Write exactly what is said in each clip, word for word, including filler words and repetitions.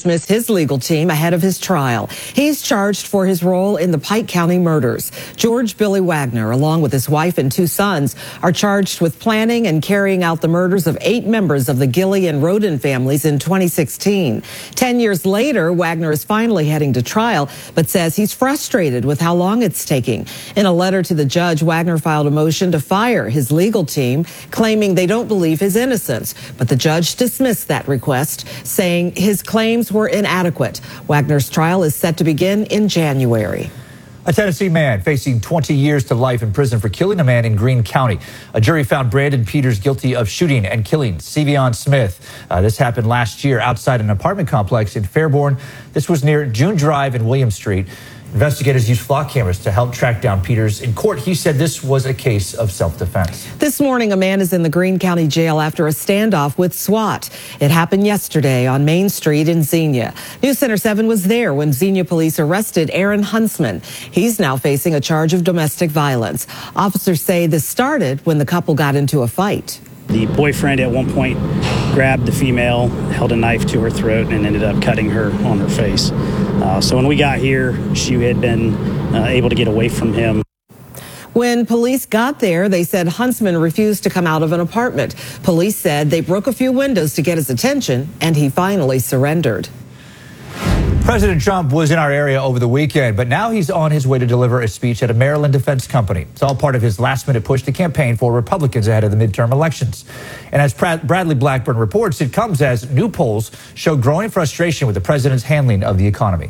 dismiss his legal team ahead of his trial. He's charged for his role in the Pike County murders. George Billy Wagner, along with his wife and two sons, are charged with planning and carrying out the murders of eight members of the Gilley and Roden families in twenty sixteen. Ten years later, Wagner is finally heading to trial, but says he's frustrated with how long it's taking. In a letter to the judge, Wagner filed a motion to fire his legal team, claiming they don't believe his innocence. But the judge dismissed that request, saying his claims were inadequate. Wagner's trial is set to begin in January. A Tennessee man facing twenty years to life in prison for killing a man in Greene County. A jury found Brandon Peters guilty of shooting and killing Sevion Smith. Uh, this happened last year outside an apartment complex in Fairborn. This was near June Drive and William Street. Investigators used flock cameras to help track down Peters. In court, he said this was a case of self-defense. This morning, a man is in the Greene County Jail after a standoff with SWAT. It happened yesterday on Main Street in Xenia. News Center seven was there when Xenia police arrested Aaron Huntsman. He's now facing a charge of domestic violence. Officers say this started when the couple got into a fight. The boyfriend at one point grabbed the female, held a knife to her throat, and ended up cutting her on her face. Uh, so when we got here, she had been uh, able to get away from him. When police got there, they said Huntsman refused to come out of an apartment. Police said they broke a few windows to get his attention, and he finally surrendered. President Trump was in our area over the weekend, but now he's on his way to deliver a speech at a Maryland defense company. It's all part of his last-minute push to campaign for Republicans ahead of the midterm elections. And as Bradley Blackburn reports, it comes as new polls show growing frustration with the president's handling of the economy.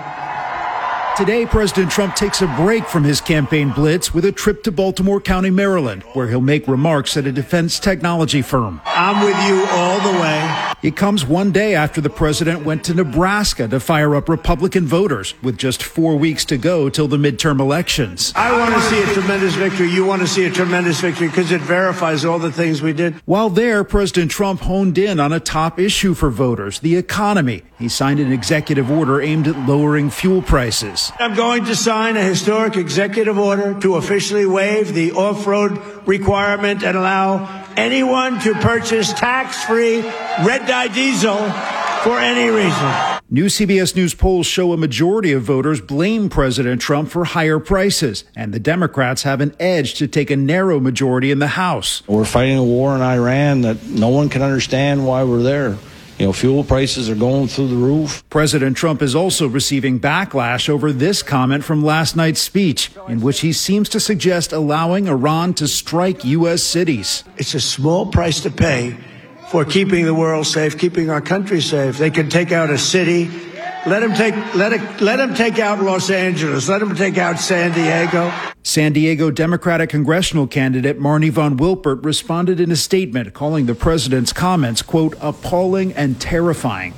Today, President Trump takes a break from his campaign blitz with a trip to Baltimore County, Maryland, where he'll make remarks at a defense technology firm. I'm with you all the way. It comes one day after the president went to Nebraska to fire up Republican voters, with just four weeks to go till the midterm elections. I want to see a tremendous victory. You want to see a tremendous victory because it verifies all the things we did. While there, President Trump honed in on a top issue for voters, the economy. He signed an executive order aimed at lowering fuel prices. I'm going to sign a historic executive order to officially waive the off-road requirement and allow anyone to purchase tax-free red dye diesel for any reason. New C B S News polls show a majority of voters blame President Trump for higher prices, and the Democrats have an edge to take a narrow majority in the House. We're fighting a war in Iran that no one can understand why we're there. You know, fuel prices are going through the roof. President Trump is also receiving backlash over this comment from last night's speech, in which he seems to suggest allowing Iran to strike U S cities. It's a small price to pay for keeping the world safe, keeping our country safe. They can take out a city. Let them take, let it, let them take out Los Angeles. Let them take out San Diego. San Diego Democratic congressional candidate Marnie Von Wilpert responded in a statement calling the president's comments, quote, appalling and terrifying.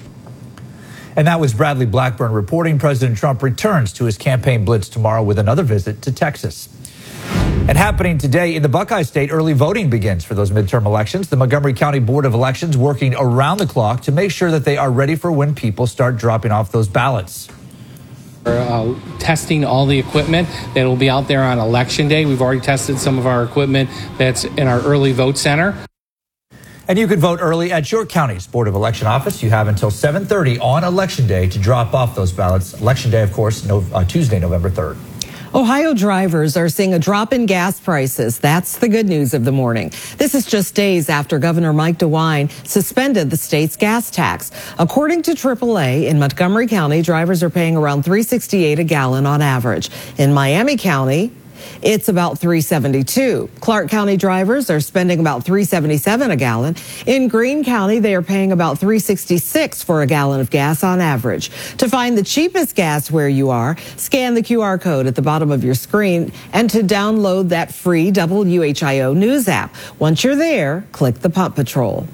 And that was Bradley Blackburn reporting. President Trump returns to his campaign blitz tomorrow with another visit to Texas. And happening today in the Buckeye State, early voting begins for those midterm elections. The Montgomery County Board of Elections working around the clock to make sure that they are ready for when people start dropping off those ballots. We're uh, testing all the equipment that will be out there on Election Day. We've already tested some of our equipment that's in our early vote center. And you can vote early at your county's Board of Election office. You have until seven thirty on Election Day to drop off those ballots. Election Day, of course, no, uh, Tuesday, November third. Ohio drivers are seeing a drop in gas prices. That's the good news of the morning. This is just days after Governor Mike DeWine suspended the state's gas tax. According to triple A, in Montgomery County, drivers are paying around three sixty-eight a gallon on average. In Miami County, it's about three seventy-two. Clark County drivers are spending about three seventy-seven a gallon. In Greene County, they are paying about three sixty-six for a gallon of gas on average. To find the cheapest gas where you are, scan the Q R code at the bottom of your screen and to download that free W H I O news app. Once you're there, click the Pump Patrol.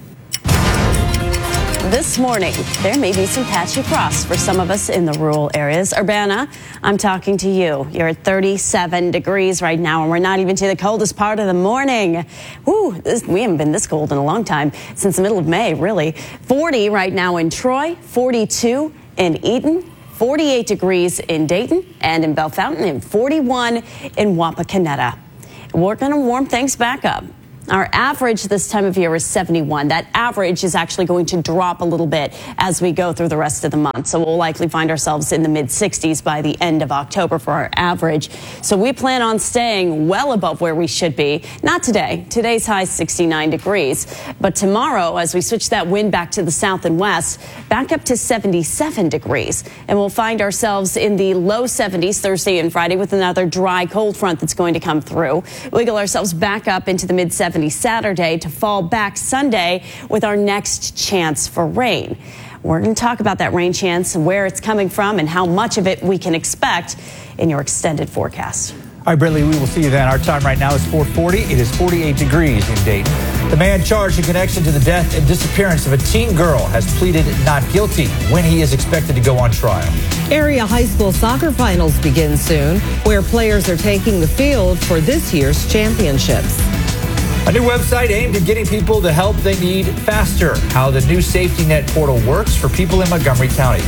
This morning, there may be some patchy frost for some of us in the rural areas. Urbana, I'm talking to you. You're at thirty-seven degrees right now, and we're not even to the coldest part of the morning. Woo, this, we haven't been this cold in a long time, since the middle of May, really. forty right now in Troy, forty-two in Eden, forty-eight degrees in Dayton, and in Bellefontaine, and forty-one in Wapakoneta. We're going to warm things back up. Our average this time of year is seventy-one. That average is actually going to drop a little bit as we go through the rest of the month. So we'll likely find ourselves in the mid sixties by the end of October for our average. So we plan on staying well above where we should be. Not today. Today's high is sixty-nine degrees. But tomorrow, as we switch that wind back to the south and west, back up to seventy-seven degrees. And we'll find ourselves in the low seventies Thursday and Friday with another dry cold front that's going to come through. Wiggle ourselves back up into the mid seventies Saturday to fall back Sunday with our next chance for rain. We're going to talk about that rain chance, where it's coming from, and how much of it we can expect in your extended forecast. All right, Brittany, we will see you then. Our time right now is four forty. It is forty-eight degrees in Dayton. The man charged in connection to the death and disappearance of a teen girl has pleaded not guilty. When he is expected to go on trial. Area high school soccer finals begin soon, where players are taking the field for this year's championships. A new website aimed at getting people the help they need faster. How the new safety net portal works for people in Montgomery County.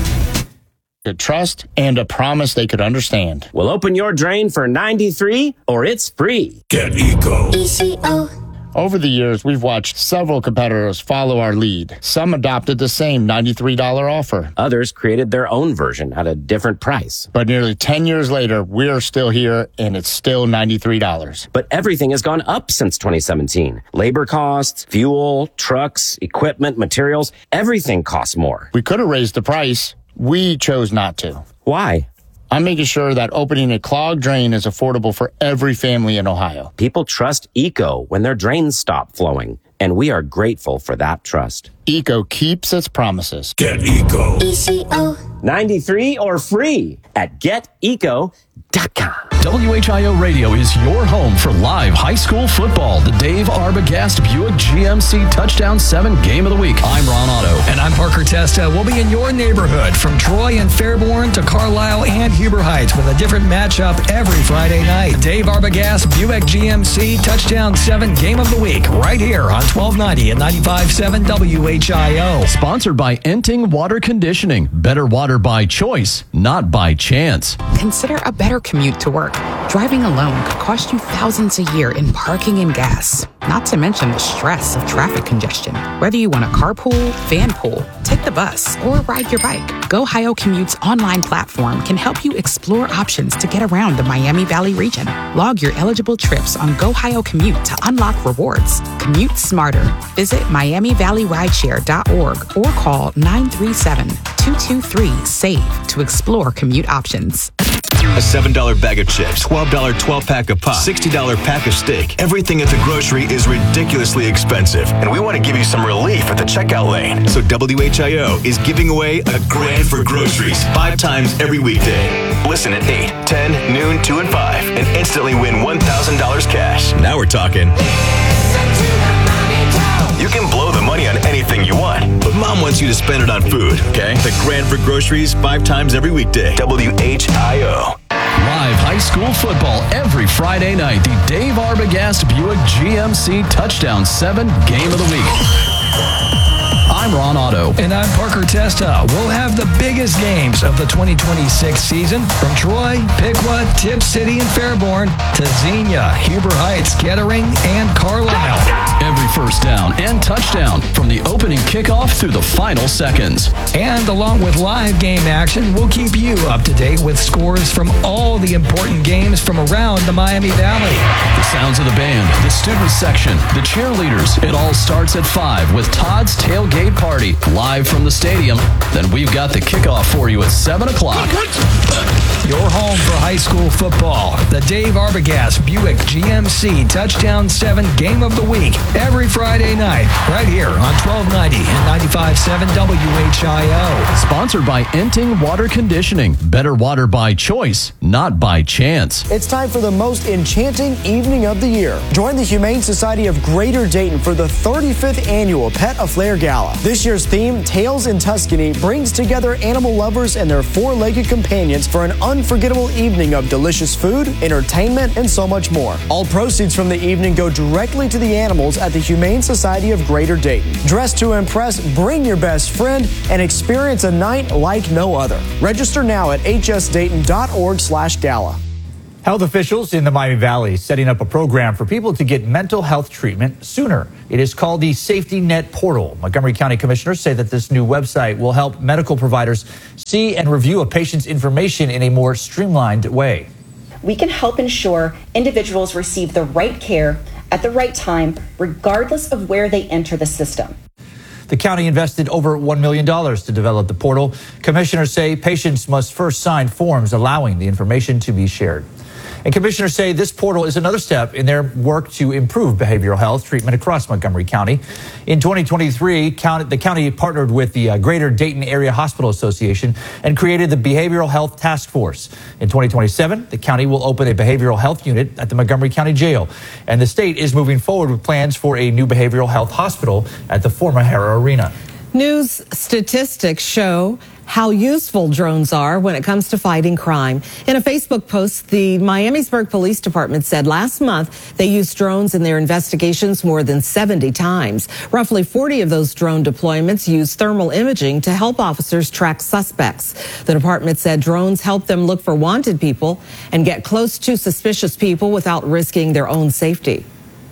A trust and a promise they could understand. We'll open your drain for ninety-three or it's free. Get Eco. E C O. Over the years, we've watched several competitors follow our lead. Some adopted the same ninety-three dollars offer. Others created their own version at a different price. But nearly ten years later, we're still here, and it's still ninety-three dollars. But everything has gone up since twenty seventeen. Labor costs, fuel, trucks, equipment, materials, everything costs more. We could have raised the price. We chose not to. Why? I'm making sure that opening a clogged drain is affordable for every family in Ohio. People trust Eco when their drains stop flowing, and we are grateful for that trust. Eco keeps its promises. Get Eco. E C O. ninety-three or free at get eco dot com. W H I O Radio is your home for live high school football. The Dave Arbogast Buick G M C Touchdown seven Game of the Week. I'm Ron Otto. And I'm Parker Testa. We'll be in your neighborhood from Troy and Fairborn to Carlisle and Huber Heights with a different matchup every Friday night. Dave Arbogast Buick G M C Touchdown seven Game of the Week right here on twelve ninety and ninety-five point seven W H I O. Sponsored by Enting Water Conditioning. Better water by choice, not by chance. Consider a better commute to work. Driving alone could cost you thousands a year in parking and gas, not to mention the stress of traffic congestion. Whether you want a carpool, van pool, take the bus, or ride your bike, GoHio Commute's online platform can help you explore options to get around the Miami Valley region. Log your eligible trips on GoHio Commute to unlock rewards. Commute smarter. Visit miami valley rideshare dot org or call nine three seven, two two three, SAVE to explore commute options. A seven dollar bag of chips, twelve dollar twelve-pack of pop, sixty dollar pack of steak. Everything at the grocery is ridiculously expensive, and we want to give you some relief at the checkout lane. So W H I O is giving away a grand for groceries five times every weekday. Listen at eight, ten, noon, two, and five, and instantly win one thousand dollars cash. Now we're talking. You can blow the money on anything you want, but Mom wants you to spend it on food, okay? The grand for groceries five times every weekday. W H I O. Live high school football every Friday night. The Dave Arbogast Buick G M C Touchdown seven Game of the Week. I'm Ron Otto. And I'm Parker Testa. We'll have the biggest games of the twenty twenty-six season from Troy, Piqua, Tip City, and Fairborn to Xenia, Huber Heights, Kettering, and Carlisle. Every first down and touchdown from the opening kickoff through the final seconds. And along with live game action, we'll keep you up to date with scores from all the important games from around the Miami Valley. The sounds of the band, the student section, the cheerleaders. It all starts at five with Todd's Tailgate Party live from the stadium. Then we've got the kickoff for you at seven o'clock. Your home for high school football. The Dave Arbogast Buick G M C Touchdown seven Game of the Week every Friday night right here on twelve ninety and ninety-five point seven W H I O. Sponsored by Enting Water Conditioning. Better water by choice, not by chance. It's time for the most enchanting evening of the year. Join the Humane Society of Greater Dayton for the thirty-fifth annual Pet a Flair Gala. This year's theme, Tales in Tuscany, brings together animal lovers and their four-legged companions for an unforgettable evening of delicious food, entertainment, and so much more. All proceeds from the evening go directly to the animals at the Humane Society of Greater Dayton. Dress to impress, bring your best friend, and experience a night like no other. Register now at h s dayton dot org slash gala. Health officials in the Miami Valley setting up a program for people to get mental health treatment sooner. It is called the Safety Net Portal. Montgomery County commissioners say that this new website will help medical providers see and review a patient's information in a more streamlined way. We can help ensure individuals receive the right care at the right time, regardless of where they enter the system. The county invested over one million dollars to develop the portal. Commissioners say patients must first sign forms allowing the information to be shared. And commissioners say this portal is another step in their work to improve behavioral health treatment across Montgomery County. In twenty twenty-three, the county partnered with the Greater Dayton Area Hospital Association and created the Behavioral Health Task Force. In twenty twenty-seven, the county will open a behavioral health unit at the Montgomery County Jail. And the state is moving forward with plans for a new behavioral health hospital at the former Hara Arena. News statistics show how useful drones are when it comes to fighting crime. In a Facebook post, the Miamisburg Police Department said last month they used drones in their investigations more than seventy times. Roughly forty of those drone deployments use thermal imaging to help officers track suspects. The department said drones help them look for wanted people and get close to suspicious people without risking their own safety.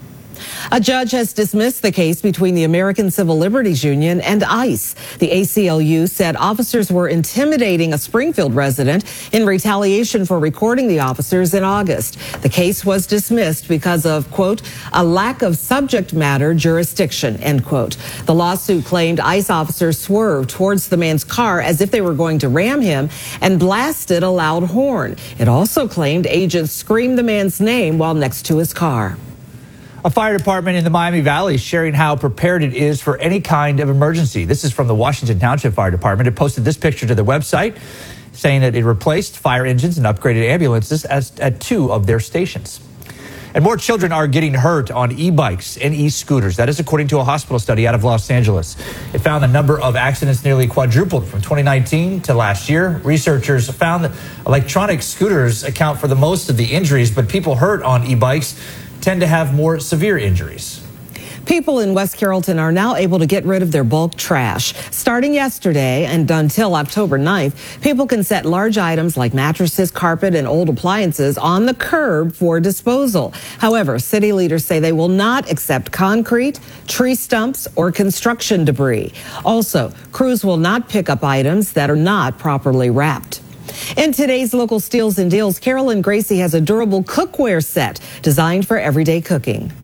A judge has dismissed the case between the American Civil Liberties Union and ICE. The A C L U said officers were intimidating a Springfield resident in retaliation for recording the officers in August. The case was dismissed because of, quote, a lack of subject matter jurisdiction, end quote. The lawsuit claimed ICE officers swerved towards the man's car as if they were going to ram him and blasted a loud horn. It also claimed agents screamed the man's name while next to his car. A fire department in the Miami Valley sharing how prepared it is for any kind of emergency. This is from the Washington Township Fire Department. It posted this picture to their website saying that it replaced fire engines and upgraded ambulances as, at two of their stations. And more children are getting hurt on e-bikes and e-scooters. That is according to a hospital study out of Los Angeles. It found the number of accidents nearly quadrupled from twenty nineteen to last year. Researchers found that electronic scooters account for the most of the injuries, but people hurt on e-bikes tend to have more severe injuries. People in West Carrollton are now able to get rid of their bulk trash. Starting yesterday and until October ninth, people can set large items like mattresses, carpet, and old appliances on the curb for disposal. However, city leaders say they will not accept concrete, tree stumps, or construction debris. Also, crews will not pick up items that are not properly wrapped. In today's local steals and deals, Carolyn Gracie has a durable cookware set designed for everyday cooking.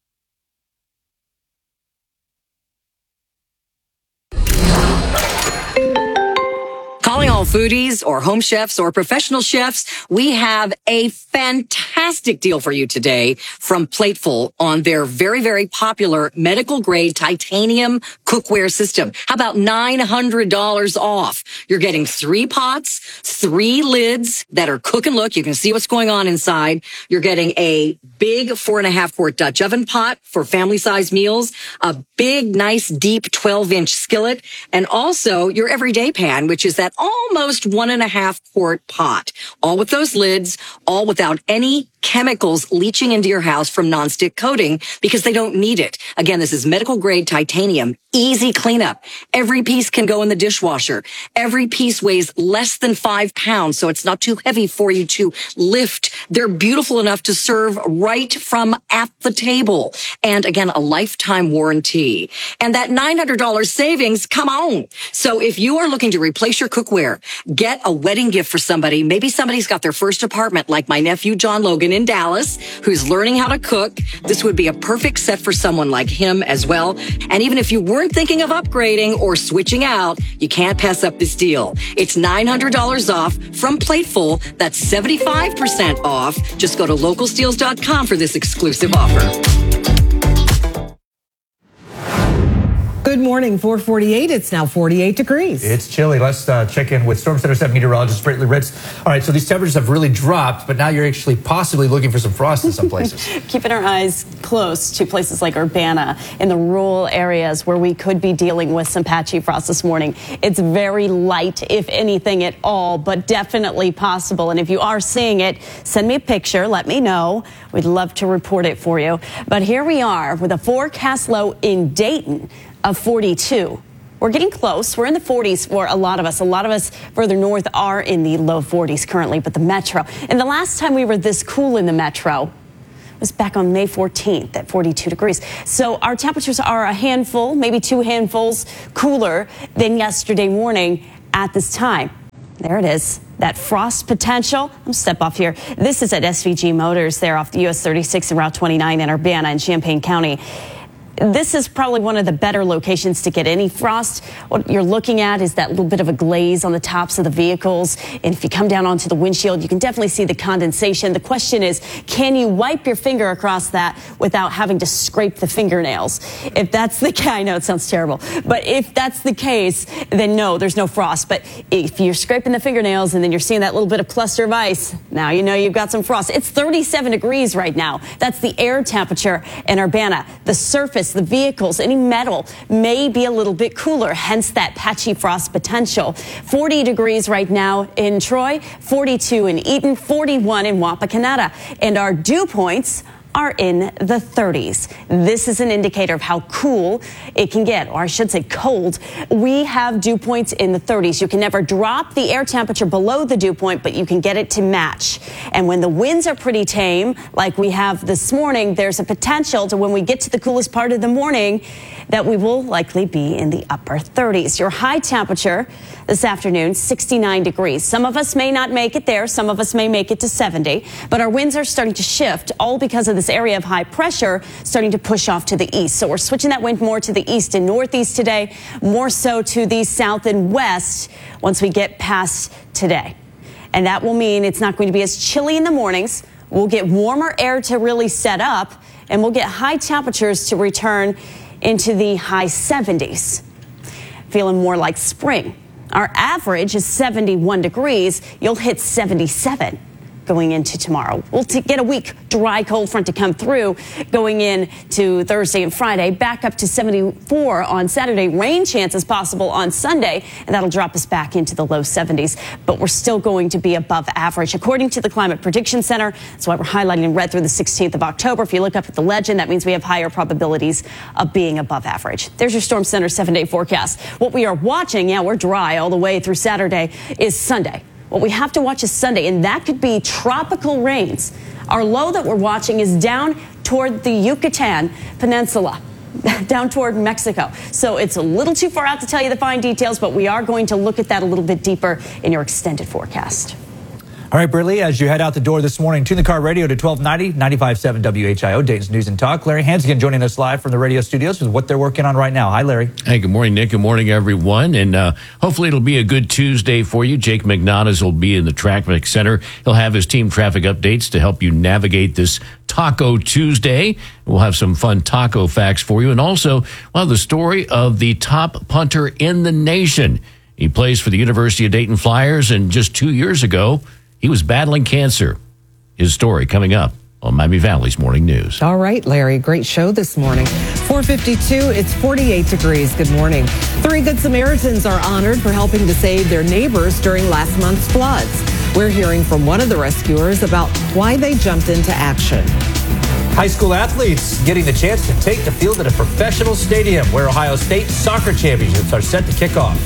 Calling all foodies or home chefs or professional chefs, we have a fantastic deal for you today from Plateful on their very, very popular medical grade titanium cookware system. How about nine hundred dollars off? You're getting three pots, three lids that are cook and look. You can see what's going on inside. You're getting a big four and a half quart Dutch oven pot for family size meals, a big, nice, deep twelve inch skillet, and also your everyday pan, which is that almost one and a half quart pot. All with those lids, all without any chemicals leaching into your house from nonstick coating because they don't need it. Again, this is medical grade titanium, easy cleanup. Every piece can go in the dishwasher. Every piece weighs less than five pounds, so it's not too heavy for you to lift. They're beautiful enough to serve right from at the table. And again, a lifetime warranty. And that nine hundred dollars savings, come on. So if you are looking to replace your cookware, get a wedding gift for somebody. Maybe somebody's got their first apartment, like my nephew, John Logan, in Dallas, who's learning how to cook. This would be a perfect set for someone like him as well. And even if you weren't thinking of upgrading or switching out, you can't pass up this deal. It's nine hundred dollars off from Plateful. That's seventy-five percent off. Just go to local steals dot com for this exclusive offer. Good morning, four forty-eight. It's now forty-eight degrees. It's chilly. Let's uh, check in with Storm Center seven meteorologist Brittany Ritz. All right, so these temperatures have really dropped, but now you're actually possibly looking for some frost in some places. Keeping our eyes close to places like Urbana in the rural areas where we could be dealing with some patchy frost this morning. It's very light, if anything at all, but definitely possible. And if you are seeing it, send me a picture. Let me know. We'd love to report it for you. But here we are with a forecast low in Dayton of forty-two. We're getting close. We're in the forties for a lot of us. A lot of us further north are in the low forties currently, but the metro. And the last time we were this cool in the metro was back on May fourteenth at forty-two degrees. So our temperatures are a handful, maybe two handfuls cooler than yesterday morning at this time. There it is. That frost potential. I'm going to step off here. This is at S V G Motors there off the U S thirty-six and Route twenty-nine in Urbana in Champaign County. This is probably one of the better locations to get any frost. What you're looking at is that little bit of a glaze on the tops of the vehicles. And if you come down onto the windshield, you can definitely see the condensation. The question is, can you wipe your finger across that without having to scrape the fingernails? If that's the case, I know it sounds terrible, but if that's the case, then no, there's no frost. But if you're scraping the fingernails and then you're seeing that little bit of cluster of ice, now you know you've got some frost. It's thirty-seven degrees right now. That's the air temperature in Urbana. The surface, the vehicles, any metal may be a little bit cooler, hence that patchy frost potential. forty degrees right now in Troy, forty-two in Eaton, forty-one in Wapakoneta. And our dew points are in the thirties. This is an indicator of how cool it can get, or I should say cold. We have dew points in the thirties. You can never drop the air temperature below the dew point, but you can get it to match. And when the winds are pretty tame, like we have this morning, there's a potential to when we get to the coolest part of the morning that we will likely be in the upper thirties. Your high temperature this afternoon, sixty-nine degrees. Some of us may not make it there. Some of us may make it to seventy, but our winds are starting to shift, all because of this area of high pressure starting to push off to the east. So we're switching that wind more to the east and northeast today, more so to the south and west once we get past today. And that will mean it's not going to be as chilly in the mornings. We'll get warmer air to really set up, and we'll get high temperatures to return into the high seventies, feeling more like spring. Our average is seventy-one degrees. You'll hit seventy-seven going into tomorrow. We'll t- get a weak, dry, cold front to come through going into Thursday and Friday, back up to seventy-four on Saturday. Rain chances possible on Sunday, and that'll drop us back into the low seventies. But we're still going to be above average, according to the Climate Prediction Center. That's why we're highlighting in red through the sixteenth of October. If you look up at the legend, that means we have higher probabilities of being above average. There's your Storm Center seven-day forecast. What we are watching, yeah, we're dry all the way through Saturday, is Sunday. What we have to watch is Sunday, and that could be tropical rains. Our low that we're watching is down toward the Yucatan Peninsula, down toward Mexico. So it's a little too far out to tell you the fine details, but we are going to look at that a little bit deeper in your extended forecast. All right, Brittany, as you head out the door this morning, tune the car radio to twelve ninety, ninety-five point seven W H I O, Dayton's News and Talk. Larry Hansigan joining us live from the radio studios with what they're working on right now. Hi, Larry. Hey, good morning, Nick. Good morning, everyone. And uh, hopefully it'll be a good Tuesday for you. Jake McNaughton will be in the Traffic Center. He'll have his team traffic updates to help you navigate this Taco Tuesday. We'll have some fun taco facts for you. And also, well, the story of the top punter in the nation. He plays for the University of Dayton Flyers, and just two years ago, he was battling cancer. His story coming up on Miami Valley's Morning News. All right, Larry, great show this morning. four fifty-two, it's forty-eight degrees. Good morning. Three Good Samaritans are honored for helping to save their neighbors during last month's floods. We're hearing from one of the rescuers about why they jumped into action. High school athletes getting the chance to take the field at a professional stadium where Ohio State soccer championships are set to kick off.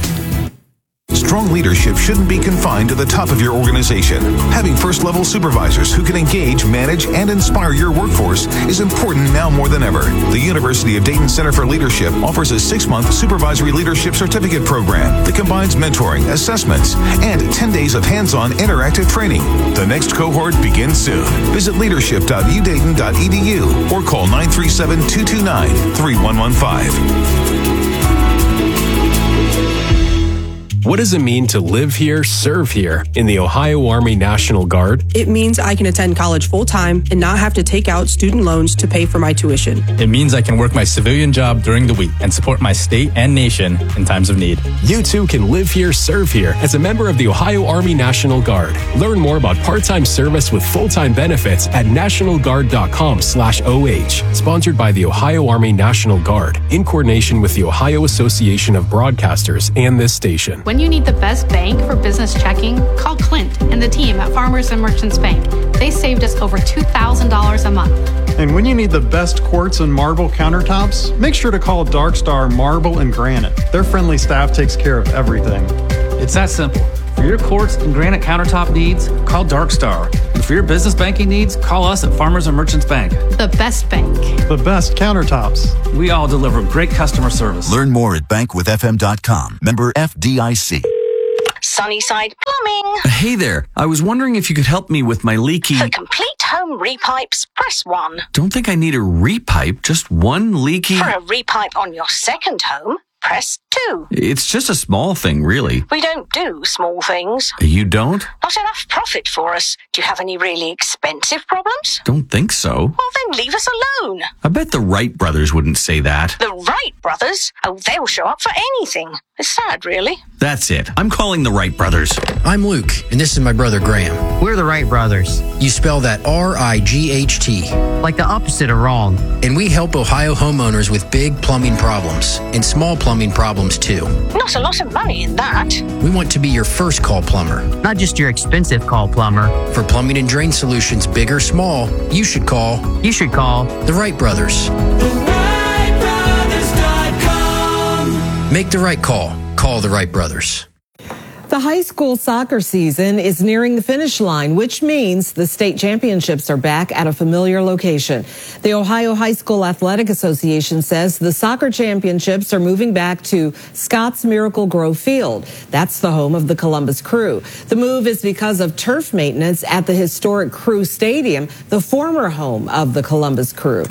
Strong leadership shouldn't be confined to the top of your organization. Having first-level supervisors who can engage, manage, and inspire your workforce is important now more than ever. The University of Dayton Center for Leadership offers a six-month supervisory leadership certificate program that combines mentoring, assessments, and ten days of hands-on interactive training. The next cohort begins soon. Visit leadership dot u dayton dot e d u or call nine three seven, two two nine, three one one five. What does it mean to live here, serve here in the Ohio Army National Guard? It means I can attend college full-time and not have to take out student loans to pay for my tuition. It means I can work my civilian job during the week and support my state and nation in times of need. You too can live here, serve here as a member of the Ohio Army National Guard. Learn more about part-time service with full-time benefits at national guard dot com slash O H. Sponsored by the Ohio Army National Guard in coordination with the Ohio Association of Broadcasters and this station. When when you need the best bank for business checking, call Clint and the team at Farmers and Merchants Bank. They saved us over two thousand dollars a month. And when you need the best quartz and marble countertops, make sure to call Darkstar Marble and Granite. Their friendly staff takes care of everything. It's that simple. For your quartz and granite countertop needs, call Darkstar. And for your business banking needs, call us at Farmers and Merchants Bank. The best bank. The best countertops. We all deliver great customer service. Learn more at bank with f m dot com. Member F D I C. Sunnyside Plumbing. Hey there. I was wondering if you could help me with my leaky... For complete home repipes, press one. Don't think I need a repipe, just one leaky... For a repipe on your second home, press two. It's just a small thing, really. We don't do small things. You don't? Not enough profit for us. Do you have any really expensive problems? Don't think so. Well, then leave us alone. I bet the Wright brothers wouldn't say that. The Wright brothers? Oh, they'll show up for anything. It's sad, really. That's it. I'm calling the Wright brothers. I'm Luke, and this is my brother Graham. We're the Wright brothers. You spell that R I G H T. Like the opposite of wrong. And we help Ohio homeowners with big plumbing problems and small plumbing problems too. Not a lot of money in that. We want to be your first call plumber. Not just your expensive call plumber. For plumbing and drain solutions, big or small, you should call. You should call the Wright brothers. the wright brothers dot com. Make the right call. Call the Wright brothers. The high school soccer season is nearing the finish line, which means the state championships are back at a familiar location. The Ohio High School Athletic Association says the soccer championships are moving back to Scott's Miracle Grove Field. That's the home of the Columbus Crew. The move is because of turf maintenance at the historic Crew Stadium, the former home of the Columbus Crew.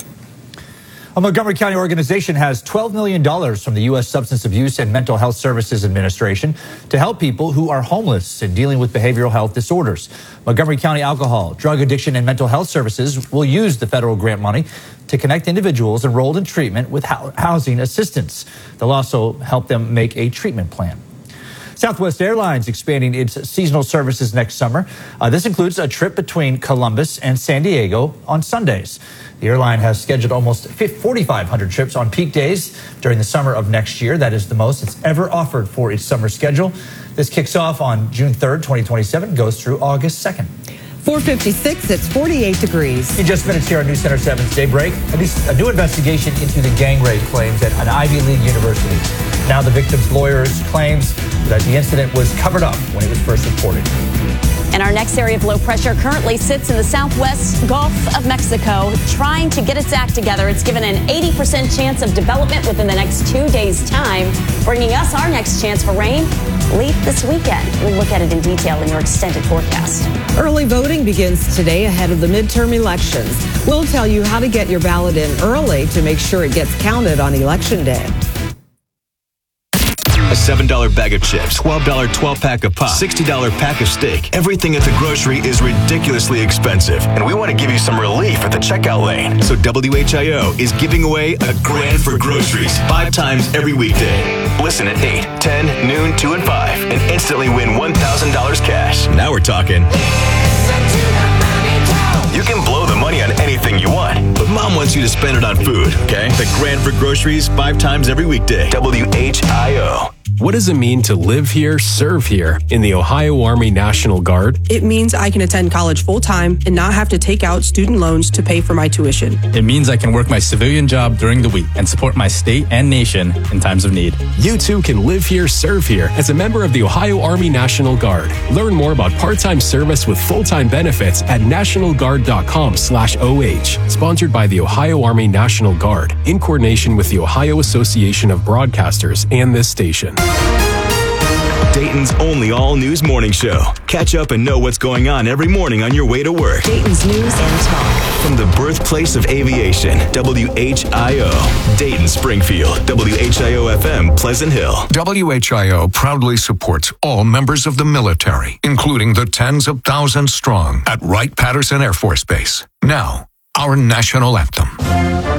A Montgomery County organization has twelve million dollars from the U S Substance Abuse and Mental Health Services Administration to help people who are homeless and dealing with behavioral health disorders. Montgomery County Alcohol, Drug Addiction, and Mental Health Services will use the federal grant money to connect individuals enrolled in treatment with housing assistance. They'll also help them make a treatment plan. Southwest Airlines expanding its seasonal services next summer. Uh, this includes a trip between Columbus and San Diego on Sundays. The airline has scheduled almost forty-five hundred trips on peak days during the summer of next year. That is the most it's ever offered for its summer schedule. This kicks off on June third, twenty twenty-seven, goes through August second. four fifty-six, it's forty-eight degrees. In just minutes here on News Center seven's Daybreak, a new, a new investigation into the gang rape claims at an Ivy League university. Now the victim's lawyers claims that the incident was covered up when it was first reported. And our next area of low pressure currently sits in the southwest Gulf of Mexico, trying to get its act together. It's given an eighty percent chance of development within the next two days' time, bringing us our next chance for rain late this weekend. We'll look at it in detail in your extended forecast. Early voting begins today ahead of the midterm elections. We'll tell you how to get your ballot in early to make sure it gets counted on Election Day. A seven dollar bag of chips, twelve dollar twelve pack of pop, sixty dollar pack of steak. Everything at the grocery is ridiculously expensive. And we want to give you some relief at the checkout lane. So W H I O is giving away a grand for groceries five times every weekday. Listen at eight, ten, noon, two, and five and instantly win one thousand dollars cash. Now we're talking. You can blow the money on anything you want, but Mom wants you to spend it on food, okay? The grand for groceries five times every weekday. W H I O. What does it mean to live here, serve here in the Ohio Army National Guard? It means I can attend college full-time and not have to take out student loans to pay for my tuition. It means I can work my civilian job during the week and support my state and nation in times of need. You too can live here, serve here as a member of the Ohio Army National Guard. Learn more about part-time service with full-time benefits at national guard dot com slash O H. Sponsored by the Ohio Army National Guard in coordination with the Ohio Association of Broadcasters and this station. Dayton's only all-news morning show. Catch up and know what's going on every morning on your way to work. Dayton's News and Talk. From the birthplace of aviation, W H I O. Dayton, Springfield, W H I O F M, Pleasant Hill. W H I O proudly supports all members of the military, including the tens of thousands strong at Wright-Patterson Air Force Base. Now, our national anthem.